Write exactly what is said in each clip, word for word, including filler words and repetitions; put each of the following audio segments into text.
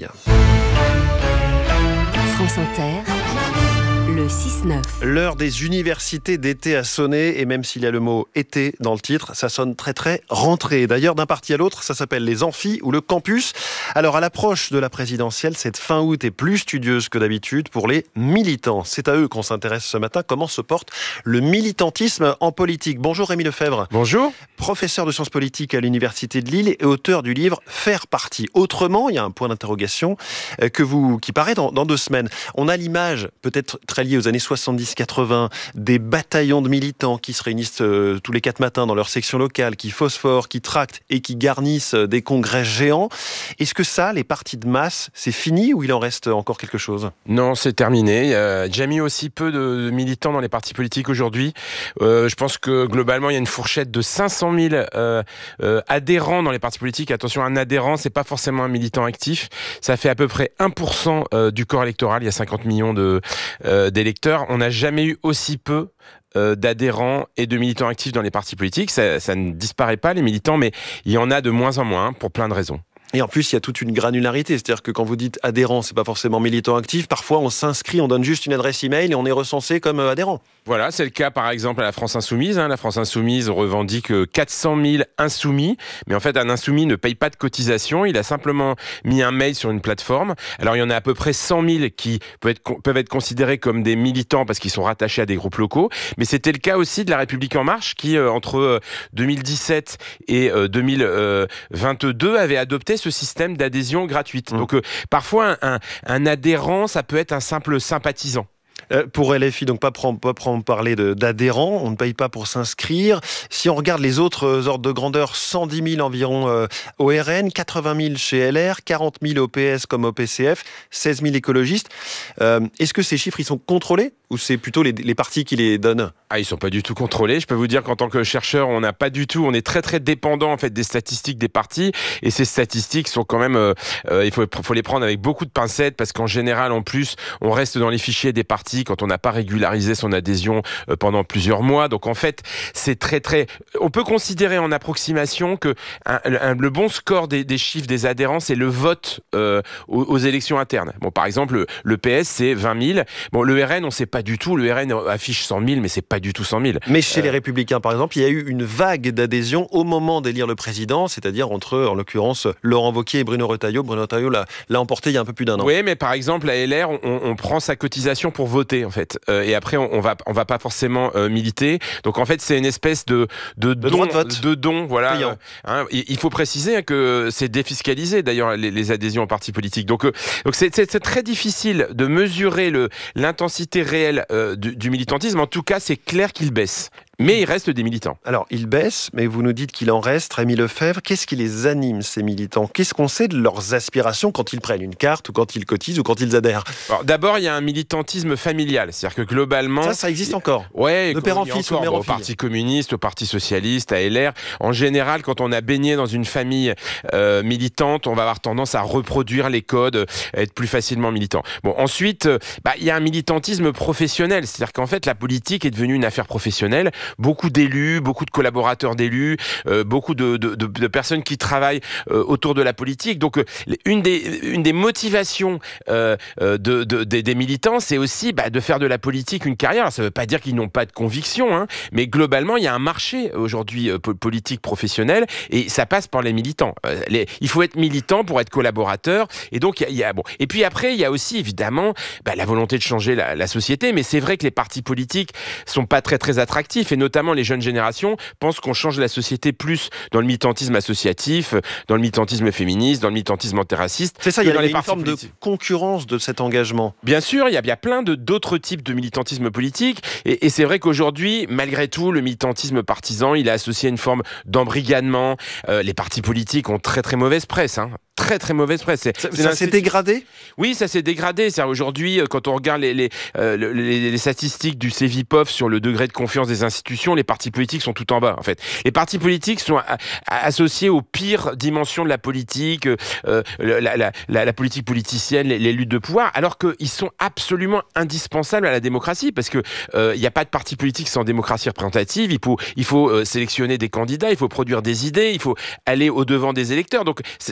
travail. France Inter, le six neuf. L'heure des universités d'été a sonné, et même s'il y a le mot « été » dans le titre, ça sonne très très rentrée. D'ailleurs, d'un parti à l'autre, ça s'appelle les amphis ou le campus. Alors, à l'approche de la présidentielle, cette fin août est plus studieuse que d'habitude pour les militants. C'est à eux qu'on s'intéresse ce matin. Comment se porte le militantisme en politique? Bonjour Rémi Lefebvre. Bonjour. Professeur de sciences politiques à l'Université de Lille et auteur du livre « Faire partie ». Autrement, il y a un point d'interrogation que vous, qui paraît dans, dans deux semaines. On a l'image, peut-être très liée aux années soixante-dix quatre-vingts, des bataillons de militants qui se réunissent euh, tous les quatre matins dans leur section locale, qui phosphorent, qui tractent et qui garnissent des congrès géants. Est-ce que ça, les partis de masse, c'est fini ou il en reste encore quelque chose? Non, c'est terminé. Il y a déjà mis aussi peu de militants dans les partis politiques aujourd'hui. Euh, je pense que globalement, il y a une fourchette de cinq cent mille euh, euh, adhérents dans les partis politiques. Attention, un adhérent, c'est pas forcément un militant actif. Ça fait à peu près un pour cent euh, du corps électoral. Il y a cinquante millions de, euh, d'électeurs. On n'a jamais eu aussi peu euh, d'adhérents et de militants actifs dans les partis politiques. Ça, ça ne disparaît pas, les militants, mais il y en a de moins en moins, pour plein de raisons. Et en plus, il y a toute une granularité. C'est-à-dire que quand vous dites adhérent, c'est pas forcément militant actif. Parfois, on s'inscrit, on donne juste une adresse email et on est recensé comme adhérent. Voilà, c'est le cas par exemple à la France Insoumise. Hein. La France Insoumise revendique quatre cent mille insoumis. Mais en fait, un insoumis ne paye pas de cotisation. Il a simplement mis un mail sur une plateforme. Alors, il y en a à peu près cent mille qui peuvent être, peuvent être considérés comme des militants parce qu'ils sont rattachés à des groupes locaux. Mais c'était le cas aussi de La République En Marche qui, euh, entre deux mille dix-sept et euh, deux mille vingt-deux, avait adopté ce système d'adhésion gratuite. Mmh. Donc, euh, parfois, un, un adhérent, ça peut être un simple sympathisant. Euh, pour L F I, donc pas prendre, pas prendre parler de, d'adhérents, on ne paye pas pour s'inscrire. Si on regarde les autres euh, ordres de grandeur, cent dix mille environ euh, au R N, quatre-vingt mille chez L R, quarante mille au P S comme au P C F, seize mille écologistes. Euh, est-ce que ces chiffres, ils sont contrôlés ou c'est plutôt les, les partis qui les donnent? Ah, ils sont pas du tout contrôlés. Je peux vous dire qu'en tant que chercheur, on n'a pas du tout, on est très très dépendant en fait des statistiques des partis, et ces statistiques sont quand même, euh, euh, il faut, faut les prendre avec beaucoup de pincettes parce qu'en général, en plus, on reste dans les fichiers des partis quand on n'a pas régularisé son adhésion euh, pendant plusieurs mois. Donc en fait, c'est très très, on peut considérer en approximation que un, un, le bon score des, des chiffres des adhérents, c'est le vote euh, aux, aux élections internes. Bon, par exemple, le, le P S c'est vingt mille. Bon, le R N, on sait pas du tout. Le R N affiche cent mille, mais c'est pas du tout cent mille. Mais chez euh... les Républicains, par exemple, il y a eu une vague d'adhésion au moment d'élire le président, c'est-à-dire entre, en l'occurrence, Laurent Wauquiez et Bruno Retailleau. Bruno Retailleau l'a, l'a emporté il y a un peu plus d'un an. Oui, mais par exemple, à L R, on, on prend sa cotisation pour voter, en fait. Euh, et après, on, on va, on va pas forcément euh, militer. Donc, en fait, c'est une espèce de, de, de don, droit de vote. De don, voilà. Payant. Hein, il faut préciser que c'est défiscalisé, d'ailleurs, les, les adhésions aux partis politiques. Donc, euh, donc c'est, c'est, c'est très difficile de mesurer le, l'intensité réelle euh, du, du militantisme. En tout cas, c'est clair qu'il baisse. Mais il reste des militants. Alors, ils baissent, mais vous nous dites qu'il en reste. Rémi Lefebvre, qu'est-ce qui les anime, ces militants? Qu'est-ce qu'on sait de leurs aspirations quand ils prennent une carte, ou quand ils cotisent, ou quand ils adhèrent? Alors, d'abord, il y a un militantisme familial. C'est-à-dire que globalement... Ça, ça existe encore. Ouais, de père en fils ou de mère en fille. Au Parti communiste, au Parti socialiste, à L R. En général, quand on a baigné dans une famille euh, militante, on va avoir tendance à reproduire les codes, à être plus facilement militant. Bon, ensuite, bah, il y a un militantisme professionnel. C'est-à-dire qu'en fait, la politique est devenue une affaire professionnelle. Beaucoup d'élus, beaucoup de collaborateurs d'élus, euh, beaucoup de, de, de, de personnes qui travaillent euh, autour de la politique. Donc, euh, une, des, une des motivations euh, de, de, de, des militants, c'est aussi bah, de faire de la politique une carrière. Alors, ça ne veut pas dire qu'ils n'ont pas de conviction, hein, mais globalement, il y a un marché aujourd'hui euh, politique professionnel et ça passe par les militants. Euh, les, il faut être militant pour être collaborateur. Et donc, il y a, il y a bon. Et puis après, il y a aussi évidemment bah, la volonté de changer la, la société. Mais c'est vrai que les partis politiques sont pas très très attractifs et notamment les jeunes générations pensent qu'on change la société plus dans le militantisme associatif, dans le militantisme féministe, dans le militantisme antiraciste. C'est ça, il y a, dans il y a les une forme politiques. De concurrence de cet engagement. Bien sûr, il y a, il y a plein de, d'autres types de militantisme politique et, et c'est vrai qu'aujourd'hui, malgré tout, le militantisme partisan, il est associé à une forme d'embrigadement. Euh, les partis politiques ont très très mauvaise presse, hein. Très très mauvaise presse. C'est, ça c'est ça s'est dégradé? Oui, ça s'est dégradé. C'est aujourd'hui, quand on regarde les, les, euh, les, les statistiques du Cevipof sur le degré de confiance des institutions, les partis politiques sont tout en bas. En fait, les partis politiques sont a, a, associés aux pires dimensions de la politique, euh, la, la, la, la politique politicienne, les, les luttes de pouvoir, alors qu'ils sont absolument indispensables à la démocratie, parce que il euh, n'y a pas de parti politique sans démocratie représentative. Il faut, il faut euh, sélectionner des candidats, il faut produire des idées, il faut aller au devant des électeurs. Donc c'est, c'est tout le paradoxe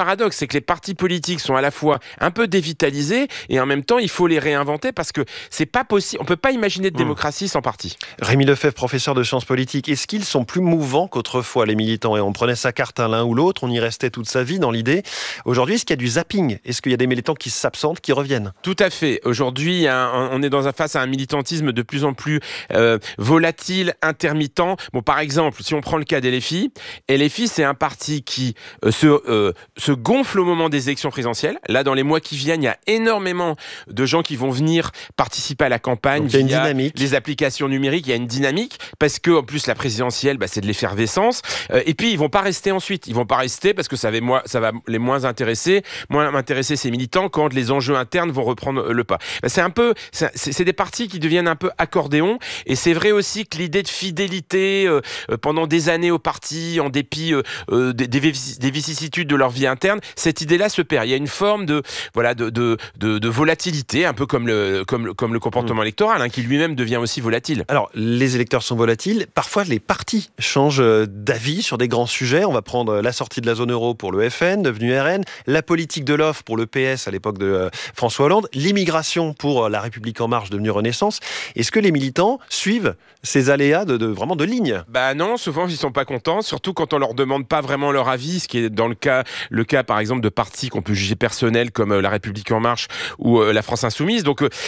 paradoxe, c'est que les partis politiques sont à la fois un peu dévitalisés et en même temps, il faut les réinventer parce que c'est pas possible. On peut pas imaginer de démocratie mmh. sans parti. Rémi Lefebvre, professeur de sciences politiques, est-ce qu'ils sont plus mouvants qu'autrefois, les militants? Et on prenait sa carte à l'un ou l'autre, on y restait toute sa vie dans l'idée. Aujourd'hui, est-ce qu'il y a du zapping? Est-ce qu'il y a des militants qui s'absentent, qui reviennent? Tout à fait. Aujourd'hui, un, on est dans un, face à un militantisme de plus en plus euh, volatile, intermittent. Bon, par exemple, si on prend le cas L F I, L F I, c'est un parti qui euh, se, euh, se gonfle au moment des élections présidentielles. Là, dans les mois qui viennent, il y a énormément de gens qui vont venir participer à la campagne. Donc, il y a une dynamique. Les applications numériques, il y a une dynamique parce que en plus la présidentielle, bah, c'est de l'effervescence. Euh, et puis ils vont pas rester ensuite. Ils vont pas rester parce que ça va, moi, ça va les moins intéresser, moins intéresser ces militants quand les enjeux internes vont reprendre le pas. Bah, c'est un peu, c'est, c'est des partis qui deviennent un peu accordéon. Et c'est vrai aussi que l'idée de fidélité euh, pendant des années au parti, en dépit euh, euh, des, des, des vicissitudes de leur vie interne, cette idée-là se perd. Il y a une forme de voilà de de, de, de volatilité, un peu comme le comme comme le comportement mmh. électoral, hein, qui lui-même devient aussi volatile. Alors les électeurs sont volatiles. Parfois les partis changent d'avis sur des grands sujets. On va prendre la sortie de la zone euro pour le F N, devenu R N, la politique de l'offre pour le P S à l'époque de euh, François Hollande, l'immigration pour la République en marche devenue Renaissance. Est-ce que les militants suivent ces aléas de, de vraiment de ligne? Bah non, souvent ils sont pas contents, surtout quand on leur demande pas vraiment leur avis, ce qui est dans le cas, le cas par exemple de partis qu'on peut juger personnels comme euh, la République en marche ou euh, la France insoumise. Donc euh,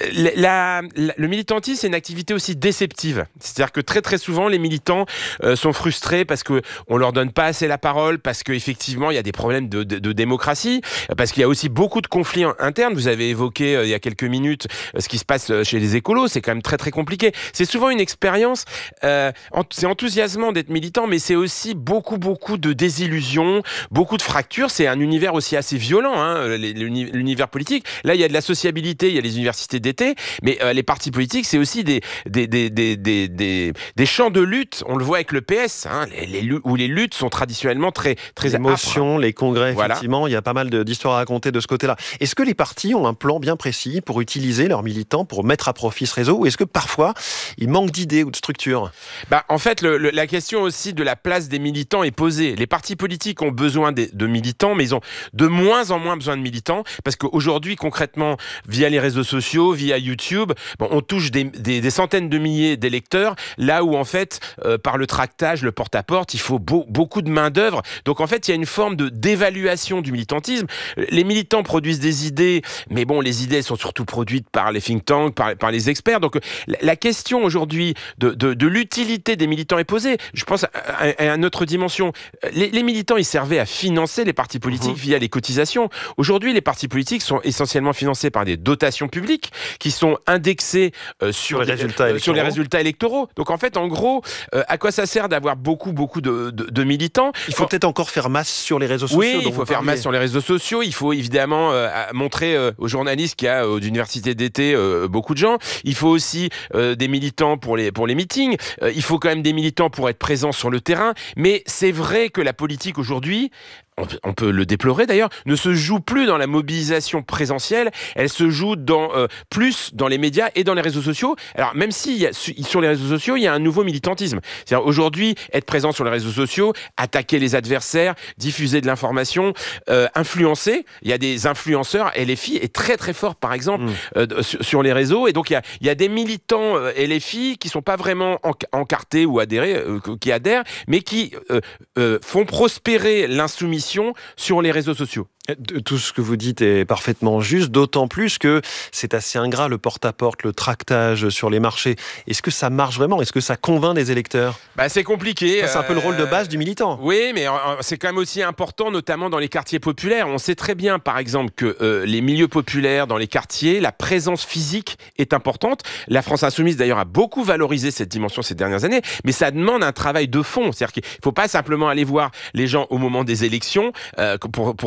la, la, le militantisme c'est une activité aussi déceptive. C'est-à-dire que très très souvent les militants euh, sont frustrés parce que on leur donne pas assez la parole, parce qu'effectivement il y a des problèmes de, de, de démocratie, parce qu'il y a aussi beaucoup de conflits internes. Vous avez évoqué euh, il y a quelques minutes euh, ce qui se passe chez les écolos, c'est quand même très très compliqué. C'est souvent une expérience, euh, c'est enthousiasmant d'être militant, mais c'est aussi beaucoup beaucoup de désillusions, beaucoup de fractures. C'est un univers aussi assez violent, hein, l'univers politique. Là il y a de la sociabilité, il y a les universités d'été, mais euh, les partis politiques c'est aussi des des, des, des, des, des, des champs de lutte. On le voit avec le P S, hein, les, les, où les luttes sont traditionnellement très très les émotions, les congrès, voilà. Effectivement, il y a pas mal de, d'histoires à raconter de ce côté-là. Est-ce que les partis ont un plan bien précis pour utiliser leurs militants, pour mettre à profit ce réseau, ou est-ce que parfois il manque d'idées ou de structures? Bah, en fait, le, le, la question aussi de la place des militants est posée. Les partis politiques ont besoin de, de militants, mais ils ont de moins en moins besoin de militants, parce qu'aujourd'hui, concrètement, via les réseaux sociaux, via YouTube, bon, on touche des, des, des centaines de milliers d'électeurs, là où en fait, euh, par le tractage, le porte-à-porte, il faut beau, beaucoup de main-d'œuvre. Donc en fait, il y a une forme de d'évaluation du militantisme. Les militants produisent des idées, mais bon, les idées sont surtout produites par les think tanks, par, par les experts. Donc la, la question aujourd'hui de, de, de l'utilité des militants est posée. Je pense à, à, à une autre dimension. Les, les militants, ils servaient à financer les partis politiques mmh. via les cotisations. Aujourd'hui, les partis politiques sont essentiellement financés par des dotations publiques qui sont indexées euh, sur, sur, les des, résultats euh, sur les résultats électoraux. Donc en fait, en gros, euh, à quoi ça sert d'avoir beaucoup, beaucoup de, de, de militants? Il faut peut-être encore faire masse sur les réseaux sociaux. Oui, il faut faire masse sur les réseaux sociaux. Il faut évidemment euh, montrer euh, aux journalistes qu'il y a euh, d'université d'été euh, beaucoup de gens. Il faut aussi euh, des militants pour les, pour les meetings. Euh, il faut quand même des militants pour être présents sur le terrain. Mais c'est vrai que la politique aujourd'hui, on peut le déplorer d'ailleurs, ne se joue plus dans la mobilisation présentielle, elle se joue dans, euh, plus dans les médias et dans les réseaux sociaux. Alors même si y a, sur les réseaux sociaux, il y a un nouveau militantisme. C'est-à-dire aujourd'hui, être présent sur les réseaux sociaux, attaquer les adversaires, diffuser de l'information, euh, influencer. Il y a des influenceurs, L F I est très très fort par exemple mmh. euh, sur, sur les réseaux. Et donc il y a, il y a des militants euh, L F I qui sont pas vraiment encartés ou adhérés, euh, qui adhèrent, mais qui euh, euh, font prospérer l'insoumission sur les réseaux sociaux. Tout ce que vous dites est parfaitement juste, d'autant plus que c'est assez ingrat le porte-à-porte, le tractage sur les marchés. Est-ce que ça marche vraiment? Est-ce que ça convainc des électeurs? Bah, c'est compliqué. Ça, c'est un peu le rôle de base du militant. Oui, mais c'est quand même aussi important, notamment dans les quartiers populaires. On sait très bien, par exemple, que euh, les milieux populaires, dans les quartiers, la présence physique est importante. La France insoumise, d'ailleurs, a beaucoup valorisé cette dimension ces dernières années, mais ça demande un travail de fond. C'est-à-dire qu'il ne faut pas simplement aller voir les gens au moment des élections euh, pour, pour, pour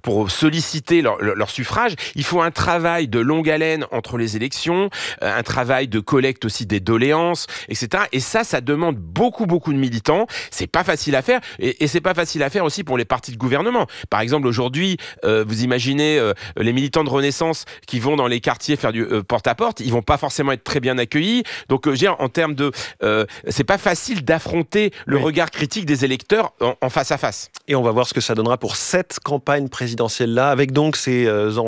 pour solliciter leur, leur, leur suffrage. Il faut un travail de longue haleine entre les élections, un travail de collecte aussi des doléances, et cetera. Et ça, ça demande beaucoup, beaucoup de militants. C'est pas facile à faire, et, et c'est pas facile à faire aussi pour les partis de gouvernement. Par exemple, aujourd'hui, euh, vous imaginez euh, les militants de Renaissance qui vont dans les quartiers faire du euh, porte-à-porte, ils vont pas forcément être très bien accueillis. Donc, euh, je veux dire, en termes de, euh, c'est pas facile d'affronter le oui. regard critique des électeurs en, en face à face. Et on va voir ce que ça donnera pour cette campagne présidentielle-là, avec donc ces euh,